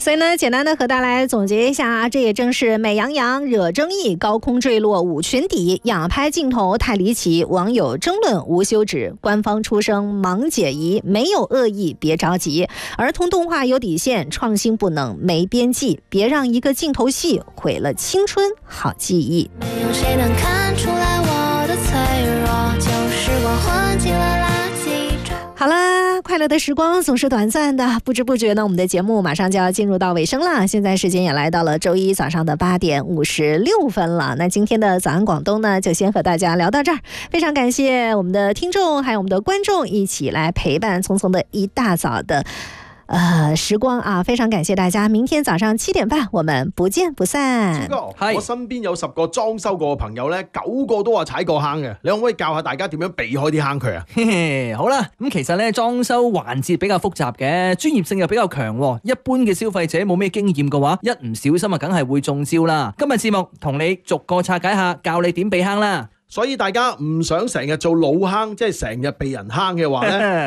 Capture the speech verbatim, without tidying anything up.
所以呢，简单的和大家来总结一下，这也正是美羊羊惹争议，高空坠落五群底，仰拍镜头太离奇，网友争论无休止，官方出声忙解疑，没有恶意别着急，儿童动画有底线，创新不能没边际，别让一个镜头戏毁了青春好记忆。 没有谁能看出来我的脆弱，旧时光混进了垃圾中。 好啦，快乐的时光总是短暂的，不知不觉呢，我们的节目马上就要进入到尾声了。现在时间也来到了周一早上的八点五十六分了。那今天的早安广东呢，就先和大家聊到这儿。非常感谢我们的听众还有我们的观众一起来陪伴匆匆的一大早的呃時光啊，非常感謝大家。明天早上七點半，我們不見不散。 我身邊有十個裝修過嘅朋友咧，九個都話踩過坑嘅。你可唔可以教下大家點樣避開啲坑渠啊？ 嘿嘿，好啦，咁其實咧裝修環節比較複雜嘅，專業性又比較強，一般嘅消費者冇咩經驗嘅話，一唔小心啊，梗係會中招啦。今日節目同你逐個拆解下，教你點避坑啦。 所以大家唔想成日做老坑，即係成日被人坑嘅話咧。